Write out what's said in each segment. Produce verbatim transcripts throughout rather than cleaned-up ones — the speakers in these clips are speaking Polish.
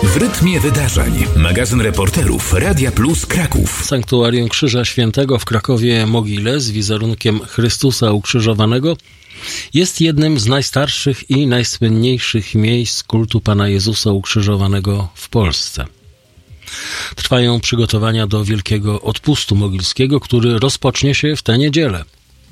W rytmie wydarzeń. Magazyn reporterów Radia Plus Kraków. Sanktuarium Krzyża Świętego w Krakowie-Mogile z wizerunkiem Chrystusa ukrzyżowanego jest jednym z najstarszych i najsłynniejszych miejsc kultu Pana Jezusa ukrzyżowanego w Polsce. Trwają przygotowania do Wielkiego Odpustu Mogilskiego, który rozpocznie się w tę niedzielę.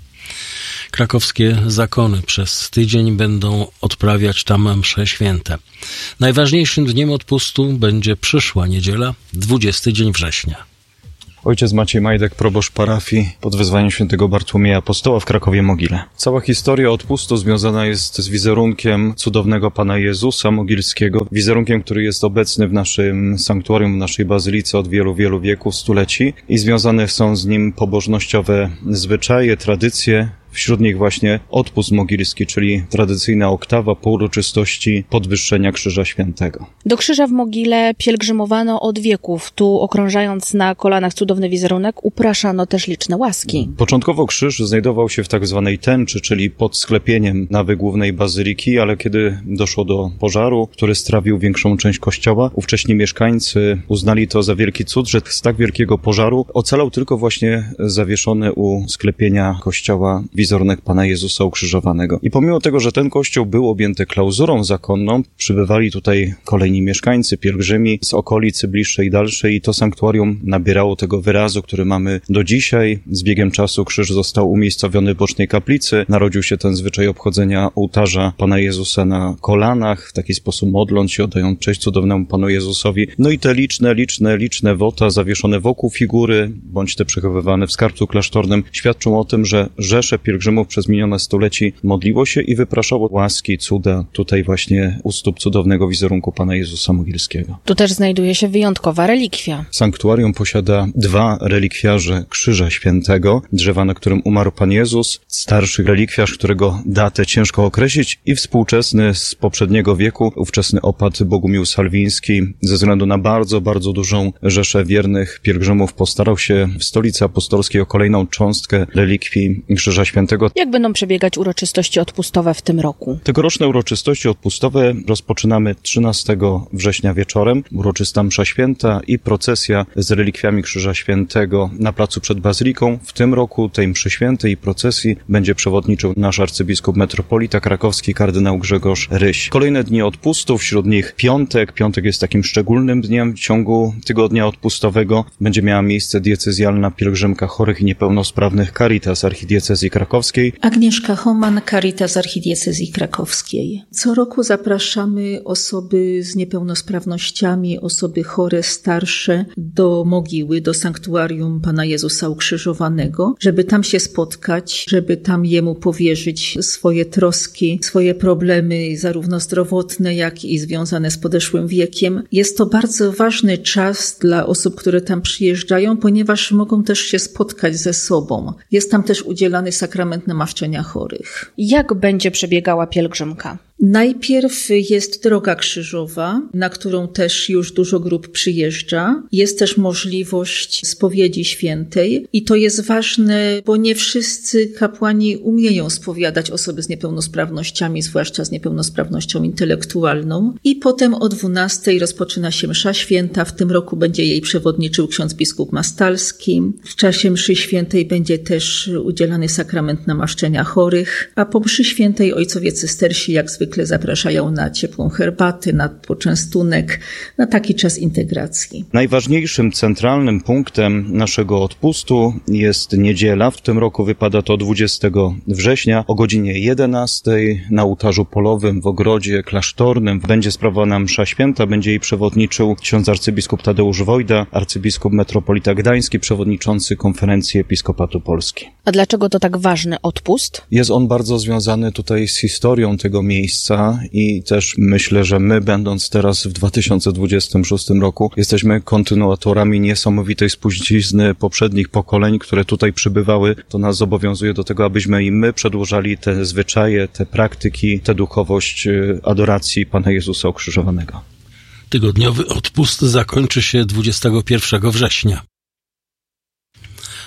Krakowskie zakony przez tydzień będą odprawiać tam msze święte. Najważniejszym dniem odpustu będzie przyszła niedziela, dwudziesty dzień września. Ojciec Maciej Majdek, proboszcz parafii pod wezwaniem świętego Bartłomieja Apostoła w Krakowie-Mogile. Cała historia odpustu związana jest z wizerunkiem cudownego Pana Jezusa Mogilskiego, wizerunkiem, który jest obecny w naszym sanktuarium, w naszej bazylice od wielu, wielu wieków, stuleci i związane są z nim pobożnościowe zwyczaje, tradycje. Wśród nich właśnie odpust mogilski, czyli tradycyjna oktawa po uroczystości podwyższenia Krzyża Świętego. Do Krzyża w Mogile pielgrzymowano od wieków. Tu, okrążając na kolanach cudowny wizerunek, upraszano też liczne łaski. Początkowo krzyż znajdował się w tak zwanej tęczy, czyli pod sklepieniem nawy głównej bazyliki, ale kiedy doszło do pożaru, który strawił większą część kościoła, ówcześni mieszkańcy uznali to za wielki cud, że z tak wielkiego pożaru ocalał tylko właśnie zawieszony u sklepienia kościoła wizerunek Pana Jezusa ukrzyżowanego. I pomimo tego, że ten kościół był objęty klauzurą zakonną, przybywali tutaj kolejni mieszkańcy, pielgrzymi z okolicy bliższej i dalszej i to sanktuarium nabierało tego wyrazu, który mamy do dzisiaj. Z biegiem czasu krzyż został umiejscowiony w bocznej kaplicy. Narodził się ten zwyczaj obchodzenia ołtarza Pana Jezusa na kolanach, w taki sposób modląc się, oddając cześć cudownemu Panu Jezusowi. No i te liczne, liczne, liczne wota zawieszone wokół figury, bądź te przechowywane w skarbcu klasztornym, świadczą o tym, że rzesze pielgrzymów przez minione stuleci modliło się i wypraszało łaski, cuda tutaj właśnie u stóp cudownego wizerunku Pana Jezusa Mogilskiego. Tu też znajduje się wyjątkowa relikwia. Sanktuarium posiada dwa relikwiarze Krzyża Świętego, drzewa, na którym umarł Pan Jezus, starszy relikwiarz, którego datę ciężko określić i współczesny z poprzedniego wieku, ówczesny opat Bogumił Salwiński, ze względu na bardzo, bardzo dużą rzeszę wiernych pielgrzymów postarał się w stolicy apostolskiej o kolejną cząstkę relikwii Krzyża Świętego. Jak będą przebiegać uroczystości odpustowe w tym roku? Tegoroczne uroczystości odpustowe rozpoczynamy trzynastego września wieczorem. Uroczysta msza święta i procesja z relikwiami Krzyża Świętego na placu przed bazyliką. W tym roku tej mszy świętej i procesji będzie przewodniczył nasz arcybiskup metropolita krakowski kardynał Grzegorz Ryś. Kolejne dni odpustu, wśród nich piątek. Piątek jest takim szczególnym dniem w ciągu tygodnia odpustowego. Będzie miała miejsce diecezjalna pielgrzymka chorych i niepełnosprawnych Caritas archidiecezji krakowskiej. Agnieszka Homan, Caritas archidiecezji krakowskiej. Co roku zapraszamy osoby z niepełnosprawnościami, osoby chore, starsze do mogiły, do sanktuarium Pana Jezusa ukrzyżowanego, żeby tam się spotkać, żeby tam Jemu powierzyć swoje troski, swoje problemy, zarówno zdrowotne, jak i związane z podeszłym wiekiem. Jest to bardzo ważny czas dla osób, które tam przyjeżdżają, ponieważ mogą też się spotkać ze sobą. Jest tam też udzielany sakrament namaszczenia chorych. Jak będzie przebiegała pielgrzymka? Najpierw jest droga krzyżowa, na którą też już dużo grup przyjeżdża. Jest też możliwość spowiedzi świętej i to jest ważne, bo nie wszyscy kapłani umieją spowiadać osoby z niepełnosprawnościami, zwłaszcza z niepełnosprawnością intelektualną. I potem o dwunastej rozpoczyna się msza święta. W tym roku będzie jej przewodniczył ksiądz biskup Mastalski. W czasie mszy świętej będzie też udzielany sakrament namaszczenia chorych, a po mszy świętej ojcowie cystersi jak zwykle zapraszają na ciepłą herbatę, na poczęstunek, na taki czas integracji. Najważniejszym, centralnym punktem naszego odpustu jest niedziela. W tym roku wypada to dwudziestego września o godzinie jedenastej na ołtarzu polowym w ogrodzie klasztornym. Będzie sprawowana msza święta, będzie jej przewodniczył ksiądz arcybiskup Tadeusz Wojda, arcybiskup metropolita gdański, przewodniczący Konferencji Episkopatu Polski. A dlaczego to tak ważny odpust? Jest on bardzo związany tutaj z historią tego miejsca i też myślę, że my, będąc teraz w dwa tysiące dwudziestym szóstym roku, jesteśmy kontynuatorami niesamowitej spuścizny poprzednich pokoleń, które tutaj przybywały. To nas zobowiązuje do tego, abyśmy i my przedłużali te zwyczaje, te praktyki, tę duchowość adoracji Pana Jezusa ukrzyżowanego. Tygodniowy odpust zakończy się dwudziestego pierwszego września.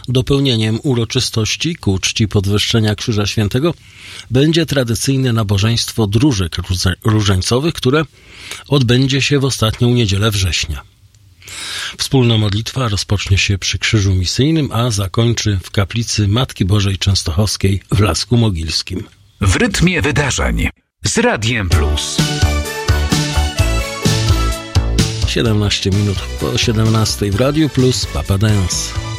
Dopełnieniem uroczystości ku czci podwyższenia Krzyża Świętego będzie tradycyjne nabożeństwo dróżek różańcowych, które odbędzie się w ostatnią niedzielę września. Wspólna modlitwa rozpocznie się przy Krzyżu Misyjnym, a zakończy w kaplicy Matki Bożej Częstochowskiej w Lasku Mogilskim. W rytmie wydarzeń z Radiem Plus. siedemnaście minut po siedemnastej w Radiu Plus Papa Dance.